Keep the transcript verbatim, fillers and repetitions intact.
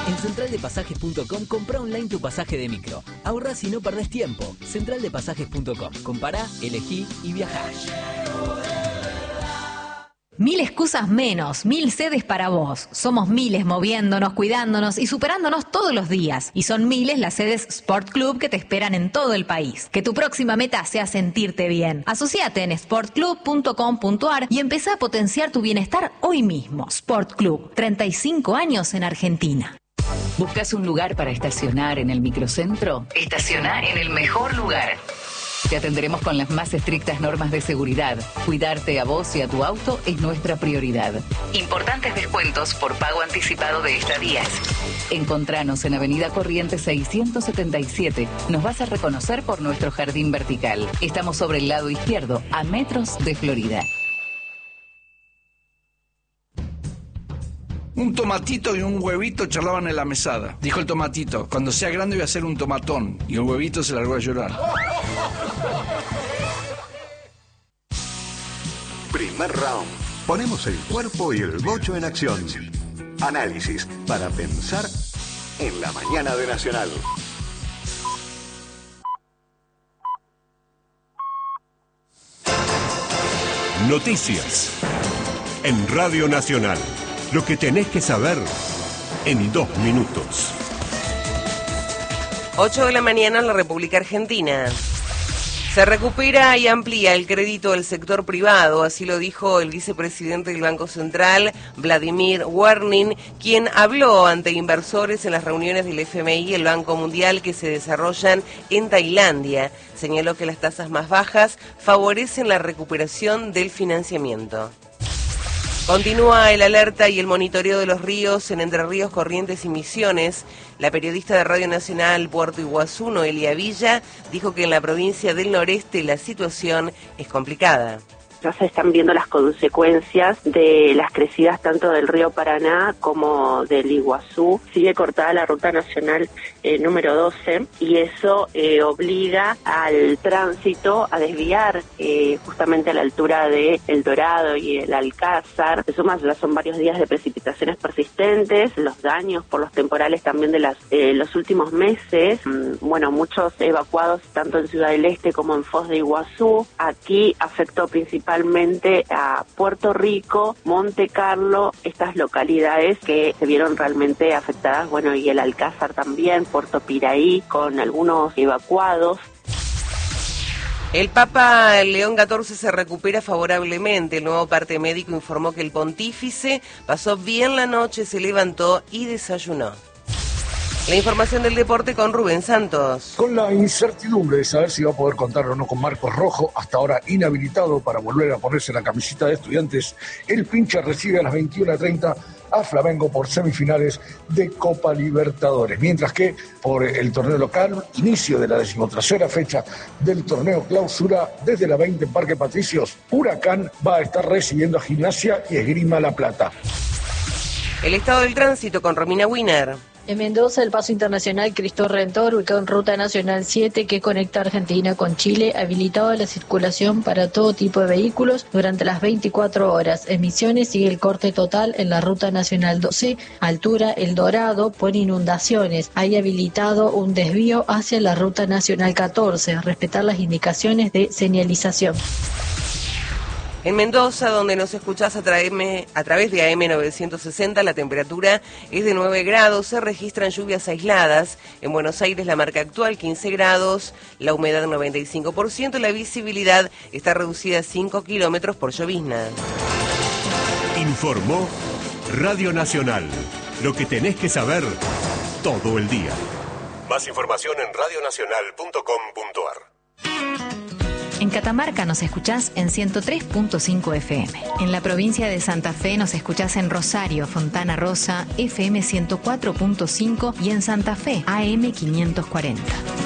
En central de pasajes punto com compra online tu pasaje de micro. Ahorrás y no perdés tiempo. central de pasajes punto com. Compará, elegí y viajá. Mil excusas menos, mil sedes para vos. Somos miles moviéndonos, cuidándonos y superándonos todos los días. Y son miles las sedes Sport Club que te esperan en todo el país. Que tu próxima meta sea sentirte bien. Asociate en sport club punto com punto a r y empezá a potenciar tu bienestar hoy mismo. Sport Club, treinta y cinco años en Argentina. ¿Buscas un lugar para estacionar en el microcentro? Estaciona en el mejor lugar. Te atenderemos con las más estrictas normas de seguridad. Cuidarte a vos y a tu auto es nuestra prioridad. Importantes descuentos por pago anticipado de estadías. Encontranos en Avenida Corrientes seiscientos setenta y siete. Nos vas a reconocer por nuestro jardín vertical. Estamos sobre el lado izquierdo, a metros de Florida. Un tomatito y un huevito charlaban en la mesada. Dijo el tomatito, cuando sea grande voy a ser un tomatón. Y el huevito se largó a llorar. Primer round. Ponemos el cuerpo y el bocho en acción. Análisis para pensar en la mañana de Nacional. Noticias. En Radio Nacional. Lo que tenés que saber en dos minutos. ocho de la mañana en la República Argentina. Se recupera y amplía el crédito del sector privado, así lo dijo el vicepresidente del Banco Central, Vladimir Warnin, quien habló ante inversores en las reuniones del F M I y el Banco Mundial que se desarrollan en Tailandia. Señaló que las tasas más bajas favorecen la recuperación del financiamiento. Continúa el alerta y el monitoreo de los ríos en Entre Ríos, Corrientes y Misiones. La periodista de Radio Nacional Puerto Iguazú, Noelia Villa, dijo que en la provincia del noreste la situación es complicada. Ya se están viendo las consecuencias de las crecidas tanto del río Paraná como del Iguazú. Sigue cortada la ruta nacional eh, número doce y eso eh, obliga al tránsito a desviar eh, justamente a la altura de El Dorado y el Alcázar. Se suma, ya son varios días de precipitaciones persistentes, los daños por los temporales también de las eh, los últimos meses. Mm, bueno, muchos evacuados tanto en Ciudad del Este como en Foz de Iguazú. Aquí afectó principalmente principalmente a Puerto Rico, Monte Carlo, estas localidades que se vieron realmente afectadas, bueno, y el Alcázar también, Puerto Piraí, con algunos evacuados. El Papa León catorce se recupera favorablemente. El nuevo parte médico informó que el pontífice pasó bien la noche, se levantó y desayunó. La información del deporte con Rubén Santos. Con la incertidumbre de saber si va a poder contar o no con Marcos Rojo, hasta ahora inhabilitado para volver a ponerse la camiseta de Estudiantes, el Pincha recibe a las veintiuna treinta a Flamengo por semifinales de Copa Libertadores. Mientras que por el torneo local, inicio de la decimotercera fecha del torneo clausura, desde la veinte en Parque Patricios, Huracán va a estar recibiendo a Gimnasia y Esgrima La Plata. El estado del tránsito con Romina Wiener. En Mendoza, el paso internacional Cristo Redentor, ubicado en Ruta Nacional siete, que conecta Argentina con Chile, habilitado a la circulación para todo tipo de vehículos durante las veinticuatro horas. En Misiones sigue el corte total en la Ruta Nacional doce, altura El Dorado, por inundaciones. Hay habilitado un desvío hacia la Ruta Nacional catorce, respetar las indicaciones de señalización. En Mendoza, donde nos escuchás a, traerme, a través de A M novecientos sesenta, la temperatura es de nueve grados, se registran lluvias aisladas. En Buenos Aires la marca actual quince grados, la humedad noventa y cinco por ciento, la visibilidad está reducida a cinco kilómetros por llovizna. Informó Radio Nacional, lo que tenés que saber todo el día. Más información en radio nacional punto com punto a r. En Catamarca nos escuchás en ciento tres punto cinco F M. En la provincia de Santa Fe nos escuchás en Rosario, Fontana Rosa, F M ciento cuatro punto cinco y en Santa Fe, A M quinientos cuarenta.